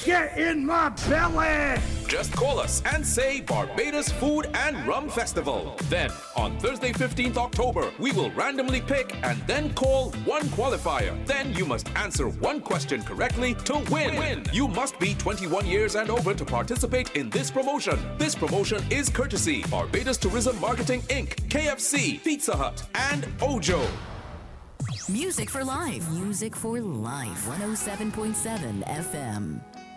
Get in my belly! Just call us and say Barbados Food and Rum Festival. Then, on Thursday 15th October, we will randomly pick and then call one qualifier. Then you must answer one question correctly to win. You must be 21 years and over to participate in this promotion. This promotion is courtesy Barbados Tourism Marketing Inc., KFC, Pizza Hut, and Ojo. Music for Life. Music for Life. 107.7 FM.